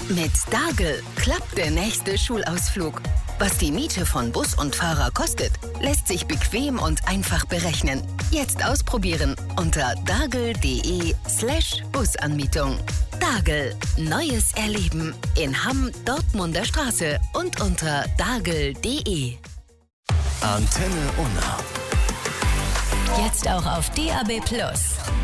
Mit Dagel klappt der nächste Schulausflug. Was die Miete von Bus und Fahrer kostet, lässt sich bequem und einfach berechnen. Jetzt ausprobieren unter dagel.de/Busanmietung. Dagel, neues Erleben in Hamm, Dortmunder Straße und unter dagel.de. Antenne Unna. Jetzt auch auf DAB+.